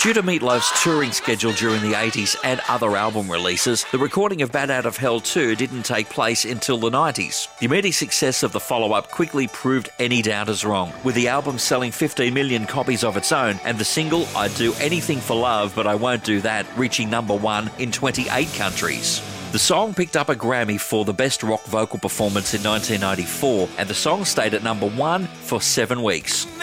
Due to Meat Loaf's touring schedule during the 80s and other album releases, the recording of Bat Out of Hell 2 didn't take place until the 90s. The immediate success of the follow-up quickly proved any doubters wrong, with the album selling 15 million copies of its own and the single I'd Do Anything for Love But I Won't Do That reaching number 1 in 28 countries. The song picked up a Grammy for the Best Rock Vocal Performance in 1994, and the song stayed at number 1 for 7 weeks.